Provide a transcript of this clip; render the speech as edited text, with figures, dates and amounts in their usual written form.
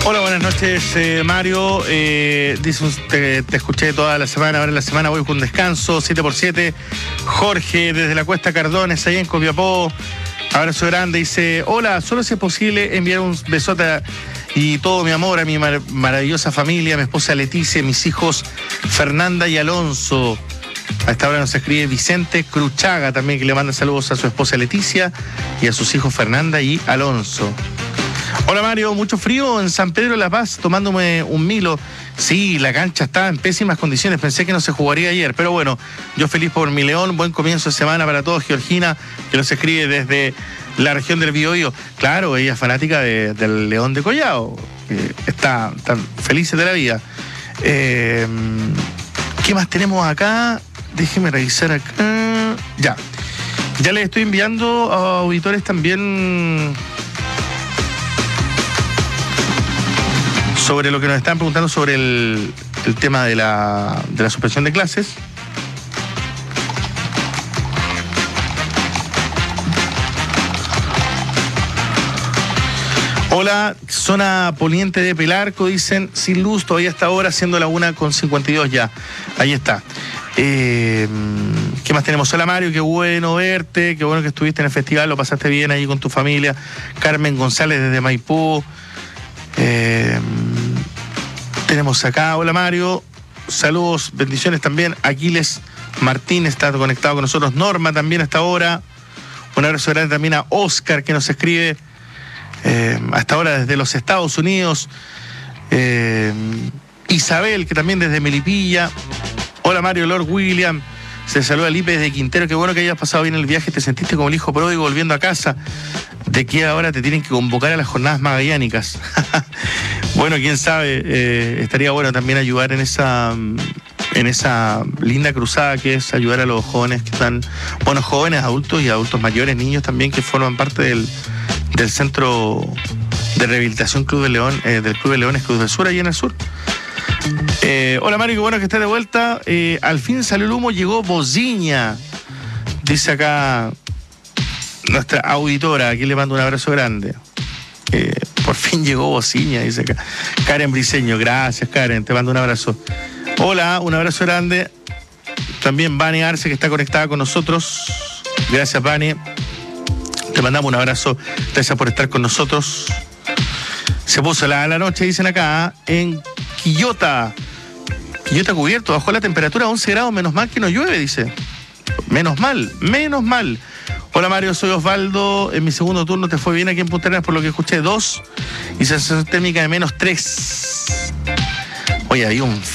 Hola, buenas noches, Mario. Te escuché toda la semana, ahora en la semana voy con descanso, 7x7. Jorge, desde la Cuesta Cardones, ahí en Copiapó. Abrazo grande, dice, hola, solo si es posible enviar un besote y todo mi amor a mi maravillosa familia, mi esposa Leticia, mis hijos Fernanda y Alonso. A esta hora nos escribe Vicente Cruchaga también, que le manda saludos a su esposa Leticia y a sus hijos Fernanda y Alonso. Hola Mario, mucho frío en San Pedro de la Paz, tomándome un Milo. Sí, la cancha está en pésimas condiciones, pensé que no se jugaría ayer, pero bueno, yo feliz por mi León, buen comienzo de semana para todos. Georgina, que nos escribe desde la región del Biobío. Claro, ella es fanática del León de Collao, está feliz de la vida. ¿Qué más tenemos acá? Déjeme revisar acá. Ya les estoy enviando a auditores también sobre lo que nos están preguntando sobre el tema de la suspensión de clases. Hola, zona Poliente de Pelarco, dicen, sin luz todavía hasta ahora, siendo la 1:52 ya. Ahí está. ¿Qué más tenemos? Hola Mario, qué bueno verte, qué bueno que estuviste en el festival, lo pasaste bien ahí con tu familia. Carmen González desde Maipú. Tenemos acá, hola Mario, saludos, bendiciones también. Aquiles Martín está conectado con nosotros. Norma también hasta ahora. Un abrazo grande también a Oscar, que nos escribe hasta ahora desde los Estados Unidos. Isabel, que también desde Melipilla. Hola Mario, Lord William. Se saluda Lipe desde Quintero. Qué bueno que hayas pasado bien el viaje. Te sentiste como el hijo pródigo volviendo a casa. De que ahora te tienen que convocar a las jornadas magallánicas. Bueno, quién sabe. Estaría bueno también ayudar en esa linda cruzada que es ayudar a los jóvenes que están, bueno, jóvenes, adultos y adultos mayores, niños también, que forman parte del centro de rehabilitación Club de León, del Club de Leones Cruz del Sur, allí en el sur. Hola Mario, qué bueno que estés de vuelta. Al fin salió el humo, llegó Bociña, dice acá nuestra auditora. Aquí le mando un abrazo grande. Por fin llegó Bociña, dice acá Karen Briceño. Gracias Karen, te mando un abrazo. Hola, un abrazo grande. También Vane Arce, que está conectada con nosotros. Gracias Vane, te mandamos un abrazo. Gracias por estar con nosotros. Se puso la noche, dicen acá, en Quillota cubierto, bajó la temperatura a 11 grados, menos mal que no llueve, dice. Menos mal. Hola Mario, soy Osvaldo. En mi segundo turno te fue bien aquí en Punta Arenas, por lo que escuché 2 y sensación térmica de -3. Oye, hay un